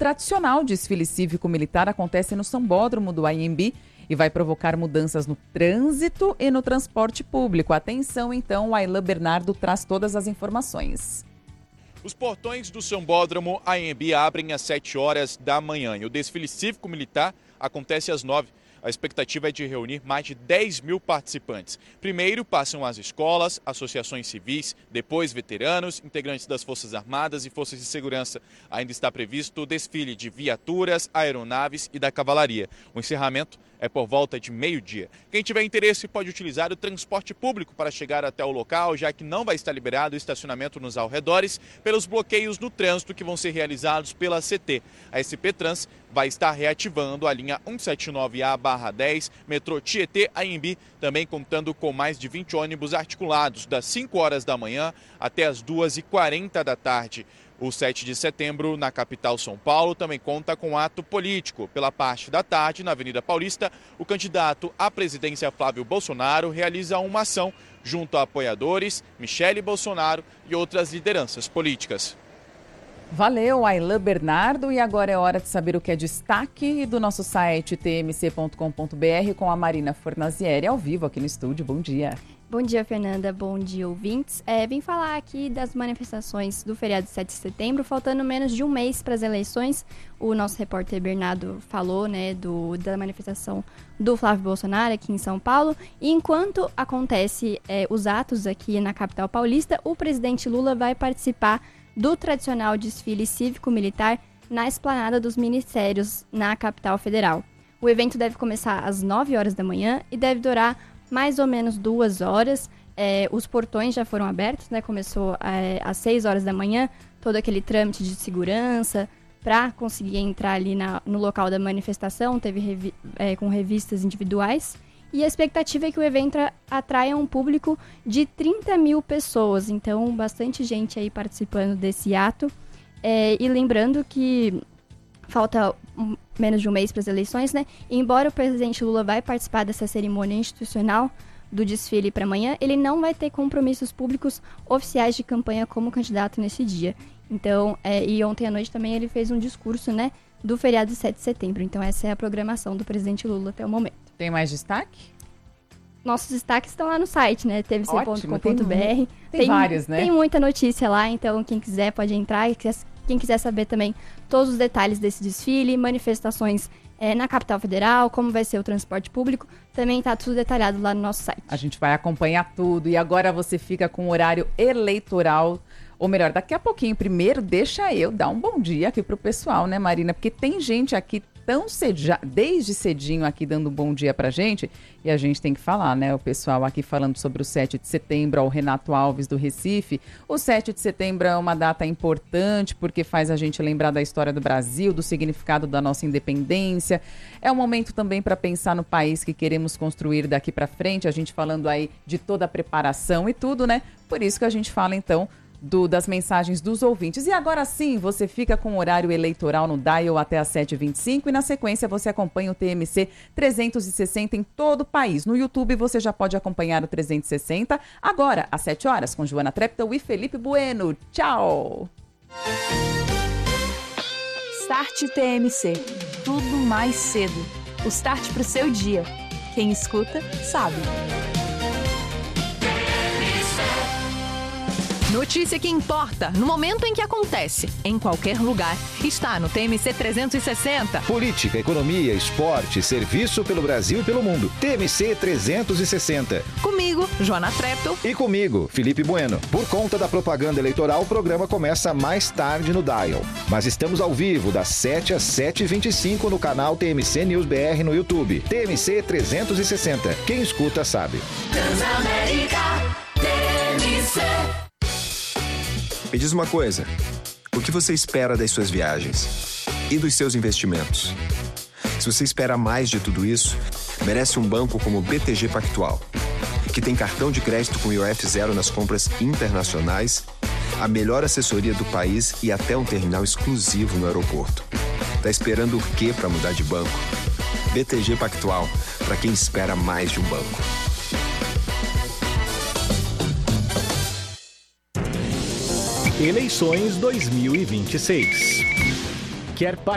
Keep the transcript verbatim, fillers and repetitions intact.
tradicional desfile cívico-militar acontece no Sambódromo do A I M B e vai provocar mudanças no trânsito e no transporte público. Atenção, então, o Aylan Bernardo traz todas as informações. Os portões do Sambódromo A I M B abrem às sete horas da manhã e o desfile cívico-militar acontece às nove. A expectativa é de reunir mais de dez mil participantes. Primeiro passam as escolas, associações civis, depois veteranos, integrantes das Forças Armadas e Forças de Segurança. Ainda está previsto o desfile de viaturas, aeronaves e da cavalaria. O encerramento é por volta de meio-dia. Quem tiver interesse pode utilizar o transporte público para chegar até o local, já que não vai estar liberado o estacionamento nos arredores pelos bloqueios no trânsito que vão ser realizados pela C T. A S P Trans vai estar reativando a linha cento e setenta e nove A barra dez, metrô Tietê A I M B, também contando com mais de vinte ônibus articulados, das cinco horas da manhã até as duas e quarenta da tarde. O sete de setembro, na capital São Paulo, também conta com ato político. Pela parte da tarde, na Avenida Paulista, o candidato à presidência Flávio Bolsonaro realiza uma ação junto a apoiadores, Michele Bolsonaro e outras lideranças políticas. Valeu, Aylan Bernardo. E agora é hora de saber o que é destaque do nosso site t m c ponto com ponto b r com a Marina Fornazieri, ao vivo aqui no estúdio. Bom dia. Bom dia, Fernanda. Bom dia, ouvintes. É, vim falar aqui das manifestações do feriado de sete de setembro, faltando menos de um mês para as eleições. O nosso repórter Bernardo falou, né, do, da manifestação do Flávio Bolsonaro aqui em São Paulo. E enquanto acontece é, os atos aqui na capital paulista, o presidente Lula vai participar do tradicional desfile cívico-militar na esplanada dos ministérios na capital federal. O evento deve começar às nove horas da manhã e deve durar mais ou menos duas horas. É, os portões já foram abertos, né? Começou é, às seis horas da manhã, todo aquele trâmite de segurança para conseguir entrar ali na, no local da manifestação, teve revi- é, com revistas individuais. E a expectativa é que o evento atraia um público de trinta mil pessoas, então bastante gente aí participando desse ato. É, e lembrando que falta um, menos de um mês para as eleições, né? E embora o presidente Lula vai participar dessa cerimônia institucional do desfile para amanhã, ele não vai ter compromissos públicos oficiais de campanha como candidato nesse dia. Então, é, e ontem à noite também ele fez um discurso, né, do feriado de sete de setembro. Então essa é a programação do presidente Lula até o momento. Tem mais destaque? Nossos destaques estão lá no site, né, t v c ponto com ponto b r. Tem, tem, tem vários, né? Tem muita notícia lá, então quem quiser pode entrar. Quem quiser saber também todos os detalhes desse desfile, manifestações é, na capital federal, como vai ser o transporte público, também está tudo detalhado lá no nosso site. A gente vai acompanhar tudo. E agora você fica com o horário eleitoral. Ou melhor, daqui a pouquinho, primeiro deixa eu dar um bom dia aqui pro pessoal, né, Marina? Porque tem gente aqui tão cedinho, desde cedinho aqui dando um bom dia pra gente, e a gente tem que falar, né? O pessoal aqui falando sobre o sete de setembro, ao Renato Alves do Recife. O sete de setembro é uma data importante porque faz a gente lembrar da história do Brasil, do significado da nossa independência. É um momento também para pensar no país que queremos construir daqui pra frente, a gente falando aí de toda a preparação e tudo, né? Por isso que a gente fala, então, Do, das mensagens dos ouvintes. E agora sim, você fica com o horário eleitoral no Dial até às sete e vinte e cinco e na sequência você acompanha o T M C trezentos e sessenta em todo o país. No YouTube você já pode acompanhar o trezentos e sessenta agora às sete horas com Joana Treptow e Felipe Bueno. Tchau! Start T M C. Tudo mais cedo. O start pro seu dia. Quem escuta, sabe. Notícia que importa, no momento em que acontece, em qualquer lugar, está no T M C trezentos e sessenta. Política, economia, esporte, serviço pelo Brasil e pelo mundo. T M C trezentos e sessenta. Comigo, Joana Treptow. E comigo, Felipe Bueno. Por conta da propaganda eleitoral, o programa começa mais tarde no Dial. Mas estamos ao vivo, das sete às sete e vinte e cinco no canal T M C News B R no YouTube. T M C trezentos e sessenta. Quem escuta sabe. Transamérica T M C. Me diz uma coisa, o que você espera das suas viagens e dos seus investimentos? Se você espera mais de tudo isso, merece um banco como o B T G Pactual, que tem cartão de crédito com I O F zero nas compras internacionais, a melhor assessoria do país e até um terminal exclusivo no aeroporto. Tá esperando o quê para mudar de banco? B T G Pactual, para quem espera mais de um banco. Eleições dois mil e vinte e seis. Quer